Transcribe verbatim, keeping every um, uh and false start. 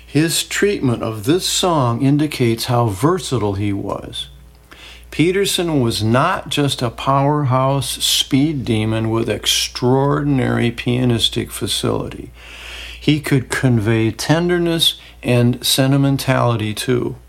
His treatment of this song indicates how versatile he was. Peterson was not just a powerhouse speed demon with extraordinary pianistic facility. He could convey tenderness and sentimentality too.